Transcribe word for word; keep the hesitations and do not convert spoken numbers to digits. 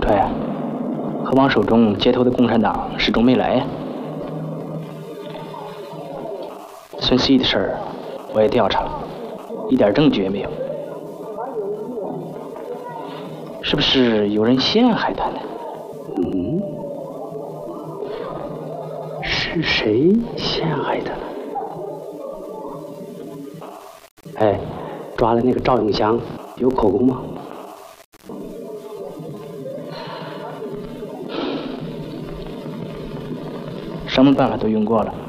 可呀，何王手中接头的共产党始终没来呀。孙思义的事儿我也调查了，一点证据也没有。是不是有人陷害他呢？ 嗯，是谁陷害他呢？哎，抓了那个赵永祥，有口供吗？ 什么办法都用过了。